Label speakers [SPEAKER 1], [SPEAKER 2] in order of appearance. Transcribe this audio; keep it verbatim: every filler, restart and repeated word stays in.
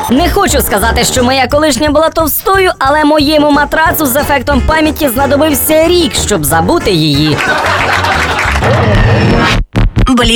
[SPEAKER 1] Не хочу сказати, що моя колишня була товстою, але моєму матрацу з ефектом пам'яті знадобився рік, щоб забути її.
[SPEAKER 2] Блін.